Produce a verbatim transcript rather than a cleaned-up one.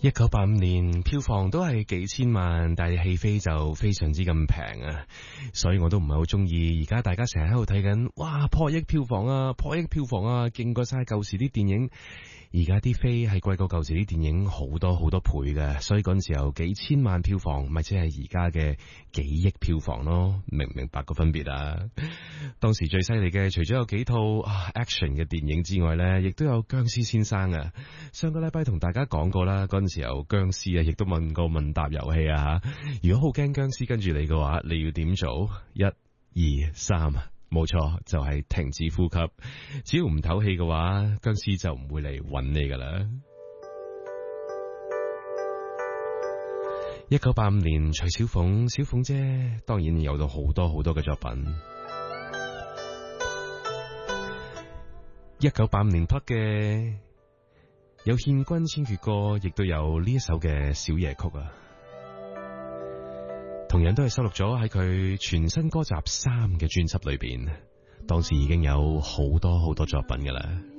一九八五年票房都係幾千萬，但係戲飛就非常之咁平啊，所以我都唔係好中意。而家大家成日喺度睇緊，哇破億票房啊，破億票房啊，勁過晒舊時啲電影。而家啲飛係貴過舊時啲電影好多好多倍嘅，所以嗰陣時候幾千萬票房，咪即係而家嘅幾億票房咯，明唔明白個分別啊？當時最犀利嘅，除咗有幾套啊 action 嘅電影之外呢，亦都有僵屍先生啊。上個禮拜同大家講過啦，嗰陣時候僵屍啊，亦都問過問答遊戲啊。如果好驚僵屍跟住你嘅話，你要點做？一、二、三。冇錯，就係停止呼吸。只要唔唞氣嘅話，僵屍就唔會嚟揾你噶啦。一九八五年，徐小鳳，小鳳姐當然有到好多好多嘅作品。一九八五年拍嘅有《獻君千闕歌》，亦都有呢一首嘅小夜曲啊。同樣都係收錄咗喺佢全新歌集三嘅專輯裏邊，當時已經有好多好多作品噶啦。